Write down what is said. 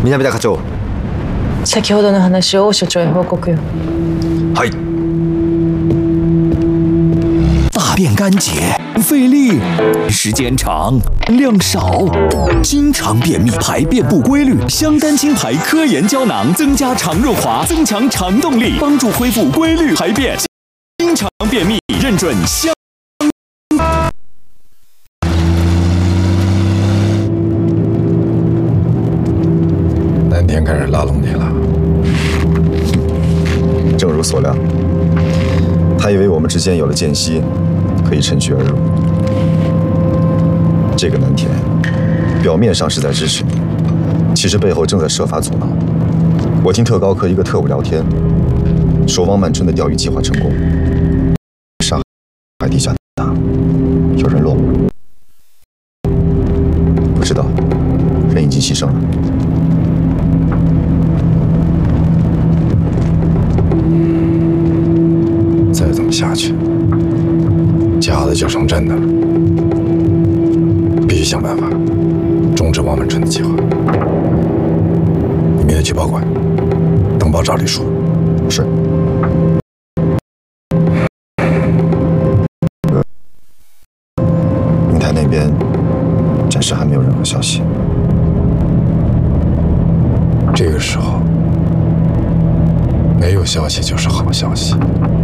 南田課長。 先ほどの話を王所長へ報告よ。 はい。 大便干结，费力，时间长，量少，经常便秘，排便不规律。香丹清排科研胶囊，增加肠润滑，增强肠动力，帮助恢复规律排便。经常便秘，认准香。 南天开始拉拢你了。 正如所料，他以为我们之间有了间隙，可以趁虚而入。这个南田，表面上是在支持你，其实背后正在设法阻挠。我听特高科一个特务聊天，说汪曼春的钓鱼计划成功，上海地下党有人落伍，不知道人已经牺牲了。 再这么下去，假的就成真的了。必须想办法终止汪曼春的计划。你明天去报馆，登报照理书。 是。明台那边暂时还没有任何消息。 这个时候，没有消息就是好消息。